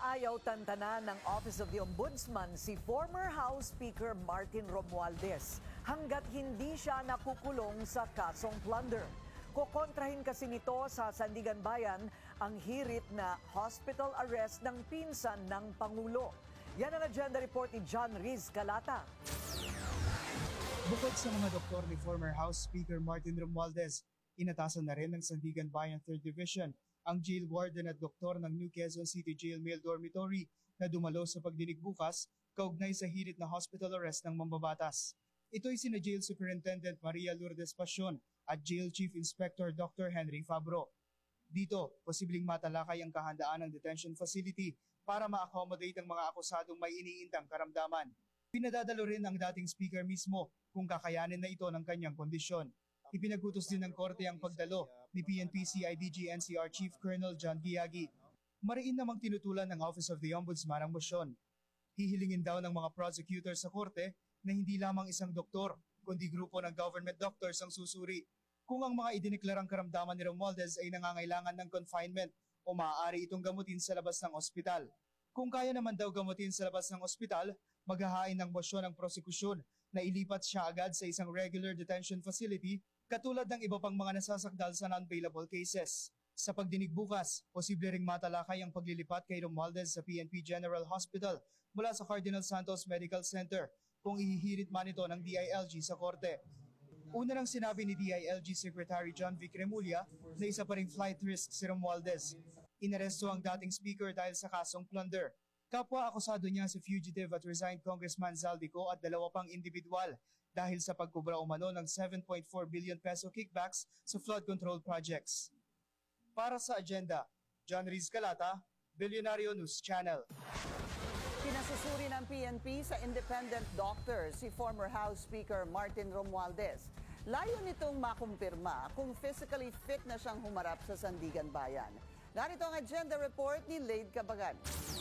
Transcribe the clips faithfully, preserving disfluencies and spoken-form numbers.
Ayaw tantanan ng Office of the Ombudsman si former House Speaker Martin Romualdez hanggat hindi siya nakukulong sa kasong plunder. Kokontrahin kasi nito sa Sandigan Bayan ang hirit na hospital arrest ng pinsan ng Pangulo. Yan ang agenda report ni John Riz Calata. Bukod sa mga doktor ni former House Speaker Martin Romualdez, inatasan na rin ng Sandigan Bayan third Division ang jail warden at doktor ng New Quezon City Jail Male Dormitory na dumalo sa pagdinig bukas kaugnay sa hirit na hospital arrest ng mambabatas. Ito'y sina Jail Superintendent Maria Lourdes Pasion at Jail Chief Inspector Doctor Henry Fabro. Dito, posibleng matalakay ang kahandaan ng detention facility para ma-accommodate ang mga akusadong may iniindang karamdaman. Pinadadalo rin ang dating speaker mismo kung kakayanin na ito ng kanyang kondisyon. Ipinagutos din ng korte ang pagdalo ni P N P C I D G N C R Chief Colonel John Giagi. Mariin namang tinutulan ng Office of the Ombudsman ang motion. Hihilingin daw ng mga prosecutor sa korte na hindi lamang isang doktor, kundi grupo ng government doctors ang susuri. Kung ang mga idineklarang karamdaman ni Romualdez ay nangangailangan ng confinement o maaari itong gamutin sa labas ng ospital. Kung kaya naman daw gamutin sa labas ng ospital, maghahain ng motion ng prosekusyon na ilipat siya agad sa isang regular detention facility katulad ng iba pang mga nasasakdal sa non-bailable cases. Sa pagdinig bukas, posible ring matalakay ang paglilipat kay Romualdez sa P N P General Hospital mula sa Cardinal Santos Medical Center kung ihihirit man ito ng D I L G sa korte. Una nang sinabi ni D I L G Secretary John Vic Remulla na isa pa ring flight risk si Romualdez. Inaresto ang dating speaker dahil sa kasong plunder. Kapwa akusado niya si fugitive at resigned Congressman Zaldico at dalawa pang individual dahil sa pagkubra umano ng seven point four billion peso kickbacks sa flood control projects. Para sa agenda, John Riz Calata, Billionario News Channel. Pinasusuri ng P N P sa independent doctor si former House Speaker Martin Romualdez. Layo nitong makumpirma kung physically fit na siyang humarap sa Sandigan Bayan. Narito ang agenda report ni Lade Cabagan.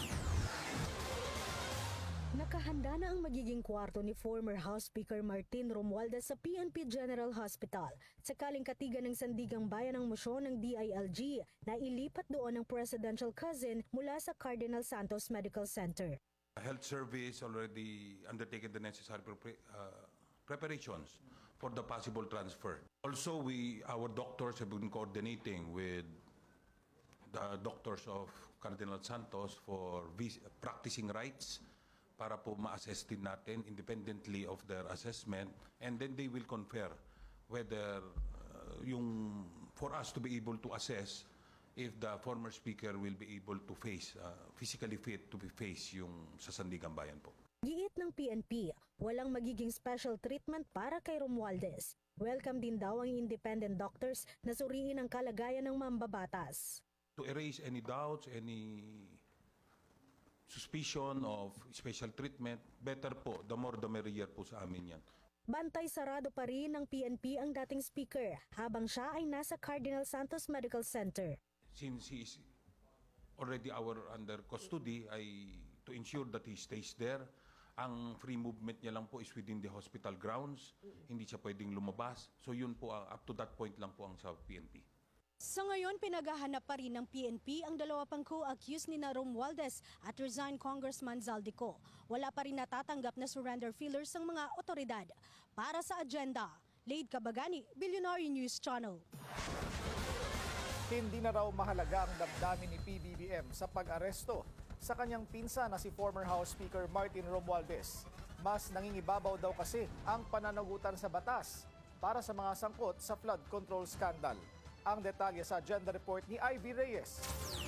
Nakahanda na ang magiging kwarto ni former House Speaker Martin Romualdez sa P N P General Hospital. Sakaling katigan ng Sandigang Bayan ang mosyon ng D I L G na ilipat doon ang presidential cousin mula sa Cardinal Santos Medical Center. Health Service already undertaken the necessary pre- uh, preparations for the possible transfer. Also, we our doctors have been coordinating with the doctors of Cardinal Santos for vis- practicing rights para po ma-assess din natin independently of their assessment, and then they will confer whether uh, yung for us to be able to assess if the former speaker will be able to face uh, physically fit to be face yung sa Sandigan Bayan po. Giit ng P N P, walang magiging special treatment para kay Romualdez. Welcome din daw ang independent doctors na suriin ang kalagayan ng mambabatas. To erase any doubts, any suspicion of special treatment, better po, the more the merrier po sa amin yan. Bantay sarado pa rin ng P N P ang dating speaker habang siya ay nasa Cardinal Santos Medical Center. Since he is already our under custody, ay to ensure that he stays there. Ang free movement niya lang po is within the hospital grounds. Hindi siya pwedeng lumabas. So yun po, uh, up to that point lang po ang sa P N P. Sa ngayon, pinaghahanap pa rin ng P N P ang dalawa pang co-accused ni na Romualdez at resigned Congressman Zaldico. Wala pa rin natatanggap na surrender fillers ang mga otoridad. Para sa agenda, Lade Cabagani, Billionaire News Channel. Hindi na raw mahalaga ang damdamin ni P B B M sa pag-aresto sa kanyang pinsan na si former House Speaker Martin Romualdez. Mas nangingibabaw daw kasi ang pananagutan sa batas para sa mga sangkot sa flood control scandal. Ang detalye sa agenda report ni Ivy Reyes.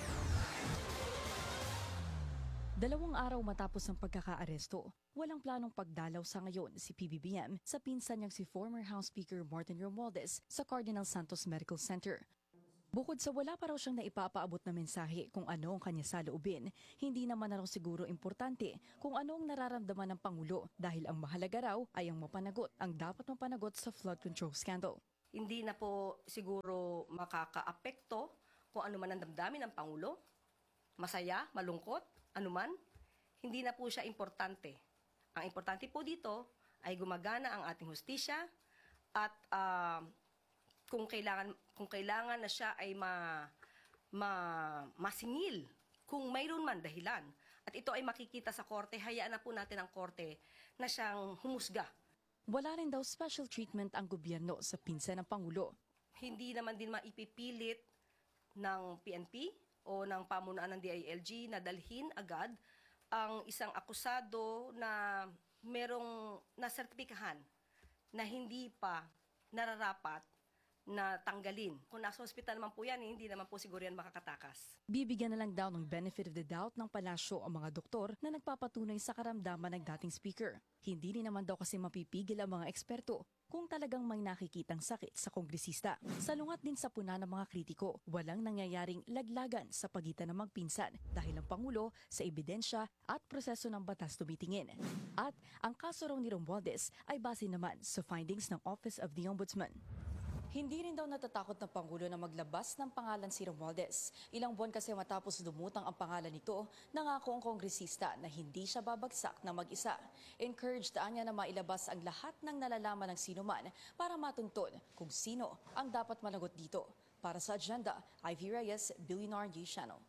Dalawang araw matapos ang pagkakaaresto, walang planong pagdalaw sa ngayon si P B B M sa pinsan niyang si former House Speaker Martin Romualdez sa Cardinal Santos Medical Center. Bukod sa wala pa raw siyang naipapaabot na mensahe kung ano ang kanya saloobin, hindi naman na raw siguro importante kung ano ang nararamdaman ng Pangulo dahil ang mahalaga raw ay ang mapanagot ang dapat mapanagot sa flood control scandal. Hindi na po siguro makakaapekto kung ano man ang damdamin ng Pangulo, masaya, malungkot, anuman, hindi na po siya importante. Ang importante po dito ay gumagana ang ating hustisya at uh, kung kailangan kung kailangan na siya ay ma, ma masingil Kung mayroon man dahilan at ito ay makikita sa korte, hayaan na po natin ang korte na siyang humusga. Wala rin daw special treatment ang gobyerno sa pinsan ng Pangulo. Hindi naman din maipipilit ng P N P o ng pamunuan ng D I L G na dalhin agad ang isang akusado na merong nasertipikahan na hindi pa nararapat na tanggalin. Kung nasa ospital naman po yan, hindi naman po siguro yan makakatakas. Bibigyan na lang daw ng benefit of the doubt ng palasyo ang mga doktor na nagpapatunay sa karamdaman ng dating speaker. Hindi rin naman daw kasi mapipigil ang mga eksperto kung talagang may nakikitang sakit sa kongresista. Salungat din sa puna ng mga kritiko, walang nangyayaring laglagan sa pagitan ng magpinsan dahil ang Pangulo sa ebidensya at proseso ng batas tumitingin. At ang kaso raw ni Romualdez ay base naman sa findings ng Office of the Ombudsman. Hindi rin daw natatakot ng Pangulo na maglabas ng pangalan si Romualdez. Ilang buwan kasi matapos lumutang ang pangalan nito, nangako ang kongresista na hindi siya babagsak na mag-isa. Encouraged niya na mailabas ang lahat ng nalalaman ng sinuman para matuntun kung sino ang dapat managot dito. Para sa Agenda, Ivy Reyes, Billionaire News Channel.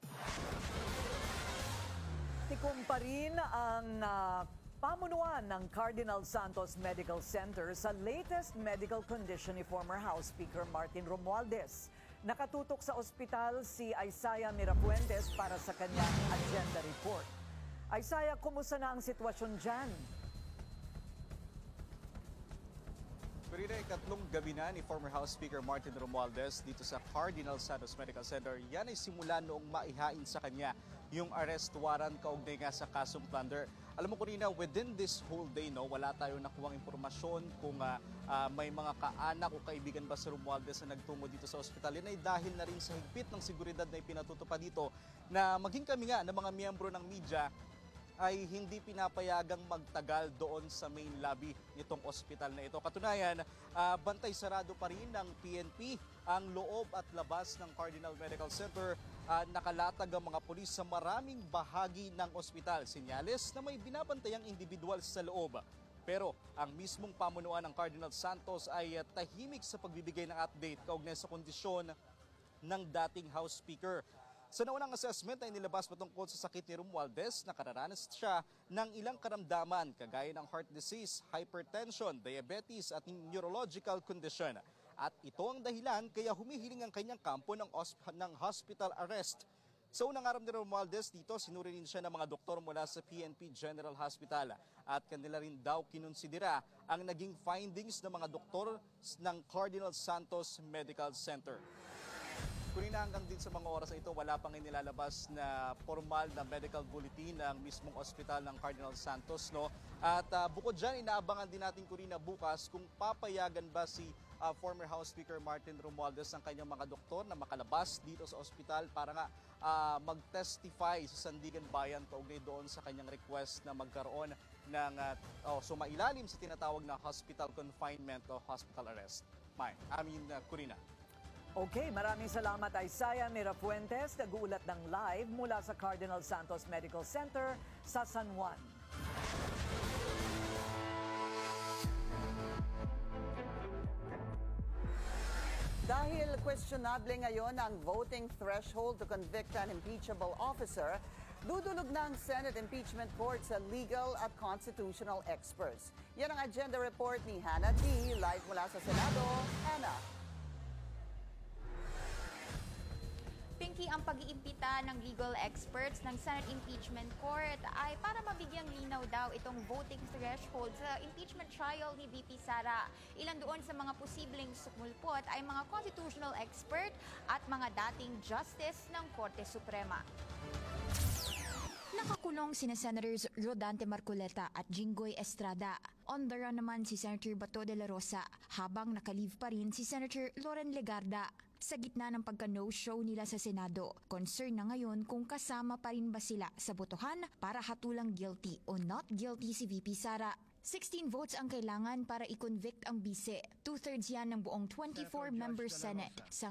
Tikom pa rin ang uh, pamunuan ng Cardinal Santos Medical Center sa latest medical condition ni former House Speaker Martin Romualdez. Nakatutok sa ospital si Isaiah Mirafuentes para sa kanyang agenda report. Isaiah, kumusta na ang sitwasyon dyan? Karina, ikatlong gabi na ni former House Speaker Martin Romualdez dito sa Cardinal Santos Medical Center. Yan ay simula noong maihain sa kanya yung arrest warrant kaugnay nga sa kasong plunder. Alam mo, Karina, within this whole day, no, wala tayong nakuhang impormasyon kung uh, uh, may mga kaanak o kaibigan ba si Romualdez na nagtungo dito sa ospital. Yan ay dahil na rin sa higpit ng seguridad na ipinatutupad dito na maging kami nga ng mga miyembro ng media ay hindi pinapayagang magtagal doon sa main lobby nitong ospital na ito. Katunayan, uh, bantay sarado pa rin ng P N P ang loob at labas ng Cardinal Medical Center. Uh, nakalatag ang mga pulis sa maraming bahagi ng ospital. Senyales na may binabantayang individual sa loob. Pero ang mismong pamunuan ng Cardinal Santos ay uh, tahimik sa pagbibigay ng update kaugnay sa kondisyon ng dating House Speaker. Sa naunang assessment ay nilabas patungkol sa sakit ni Romualdez na kararanas siya ng ilang karamdaman kagaya ng heart disease, hypertension, diabetes at neurological condition. At ito ang dahilan kaya humihiling ang kanyang kampo ng, ng hospital arrest. Sa unang araw ni Romualdez dito, sinuri rin siya ng mga doktor mula sa P N P General Hospital at kanila rin daw kinonsidera ang naging findings ng mga doktor ng Cardinal Santos Medical Center. Kunina hanggang din sa mga oras na ito, wala pang inilalabas na formal na medical bulletin ng mismong ospital ng Cardinal Santos. No? At uh, bukod dyan, inaabangan din natin, Kurina, bukas kung papayagan ba si uh, former House Speaker Martin Romualdez ang kanyang mga doktor na makalabas dito sa ospital para nga uh, mag-testify sa Sandigan Bayan kaugnay doon sa kanyang request na magkaroon ng uh, oh, sumailalim sa tinatawag na hospital confinement o hospital arrest. May, I mean, uh, Kurina. Okay, maraming salamat Isaiah Mirafuentes, nag-uulat ng live mula sa Cardinal Santos Medical Center sa San Juan. Dahil questionable ngayon ang voting threshold to convict an impeachable officer, dudulog na ang Senate Impeachment Court sa legal at constitutional experts. Yan ang agenda report ni Hannah T. Live mula sa Senado. Hannah. Pinky, ang pag-iimbita ng legal experts ng Senate Impeachment Court ay para mabigyang linaw daw itong voting threshold sa impeachment trial ni V P Sara. Ilan doon sa mga posibleng sumulpot ay mga constitutional expert at mga dating justice ng Korte Suprema. Nakakulong sina Senators Rodante Marcoleta at Jinggoy Estrada. On the run naman si Senator Bato de la Rosa, habang nakalive pa rin si Senator Loren Legarda. Sa gitna ng pagka-no-show nila sa Senado, concern na ngayon kung kasama pa rin ba sila sa botohan para hatulang guilty o not guilty si V P Sara. sixteen votes ang kailangan para i-convict ang bise. Two-thirds yan ng buong twenty-four member Senate. Sa